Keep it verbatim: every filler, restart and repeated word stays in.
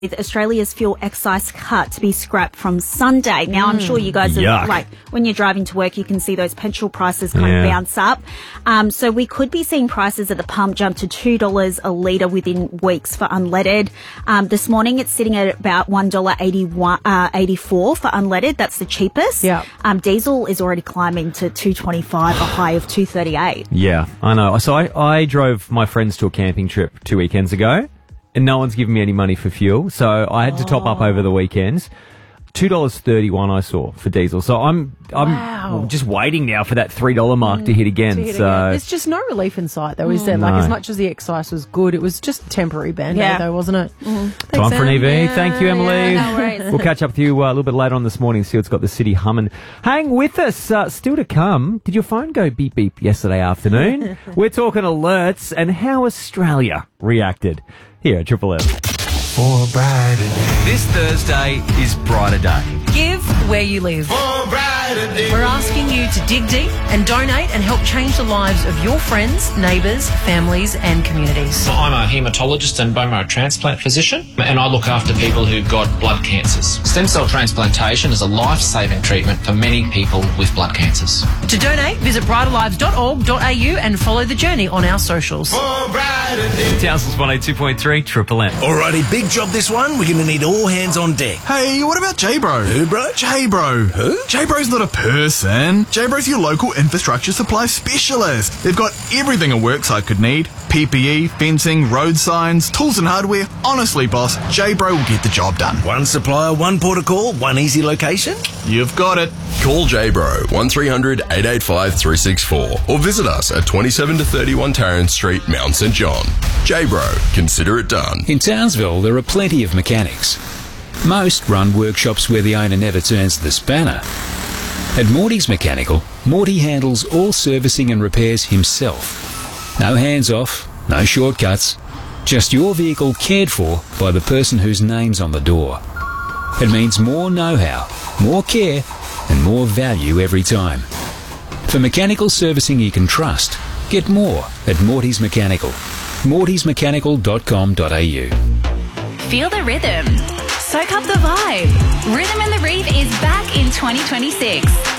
with Australia's fuel excise cut to be scrapped from Sunday. Now, I'm sure you guys are Yuck. like, when you're driving to work, you can see those petrol prices kind Yeah. of bounce up. Um, so we could be seeing prices at the pump jump to two dollars a litre within weeks for unleaded. Um, this morning, it's sitting at about one dollar eighty-one, uh, eighty-four for unleaded. That's the cheapest. Yeah. Um, diesel is already climbing to two twenty-five, a high of two thirty-eight. Yeah, I know. So I, I drove my friends to a camping trip two weekends ago, and no one's given me any money for fuel, so I had to top up over the weekends. two dollars thirty-one I saw for diesel. So I'm I'm Wow. just waiting now for that three dollar mark to hit again. To hit so again. There's just no relief in sight, though, is there? Like, No. as much as the excise was good, it was just a temporary band-aid, Yeah. though, wasn't it? time for an E V. Em. Thank you, Yeah, Emily. yeah, no worries. We'll catch up with you uh, a little bit later on this morning, see what's got the city humming. Hang with us. Uh, still to come, did your phone go beep beep yesterday afternoon? We're talking alerts and how Australia reacted. Here at Triple M. For a brighter day. This Thursday is Brighter Day. Give where you live. For a brighter day. We're asking you to dig deep and donate and help change the lives of your friends, neighbours, families and communities. I'm a haematologist and bone marrow transplant physician, and I look after people who've got blood cancers. Stem cell transplantation is a life-saving treatment for many people with blood cancers. To donate, visit brighter lives dot org dot a u and follow the journey on our socials. For a brighter day. Townsville's one oh two point three, Triple M. Alrighty, big job this one. We're going to need all hands on deck. Hey, what about J-Bro? Who, bro? J-Bro. Who? J-Bro's not a person. J-Bro's your local infrastructure supply specialist. They've got everything a worksite could need. P P E, fencing, road signs, tools and hardware. Honestly, boss, J-Bro will get the job done. One supplier, one port of call, one easy location. You've got it. Call J-Bro one three hundred eight eight five three six four or visit us at twenty-seven to thirty-one Tarrant Street, Mount St John. J-Bro, consider it done. In Townsville, there are plenty of mechanics. Most run workshops where the owner never turns the spanner. At Morty's Mechanical, Morty handles all servicing and repairs himself. No hands-off, no shortcuts, just your vehicle cared for by the person whose name's on the door. It means more know-how, more care, and more value every time. For mechanical servicing you can trust, get more at Morty's Mechanical. mortys mechanical dot com dot a u. Feel the rhythm. Soak up the vibe. Rhythm and the Reef is back in twenty twenty-six.